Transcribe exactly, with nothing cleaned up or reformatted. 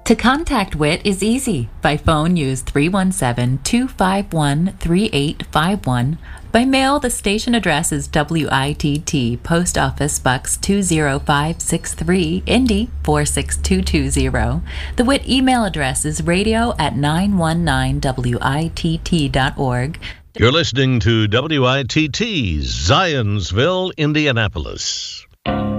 To contact W I T is easy. By phone, use three one seven, two five one, three eight five one. By mail, the station address is W I T T, Post Office Box two zero five six three, Indy four six two two zero. The W I T email address is radio at nine one nine W I T T dot org. You're listening to W I T T, Zionsville, Indianapolis.